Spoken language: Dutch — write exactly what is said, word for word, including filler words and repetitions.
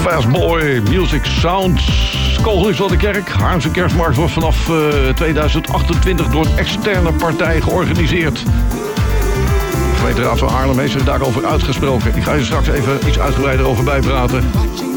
Fast Boy, Music Sounds. Kogel is wel de kerk. Haarlemse Kerstmarkt wordt vanaf uh, tweeduizend achtentwintig door een externe partij georganiseerd. De gemeenteraad van Haarlem heeft zich daarover uitgesproken. Ik ga je straks even iets uitgebreider over bijpraten.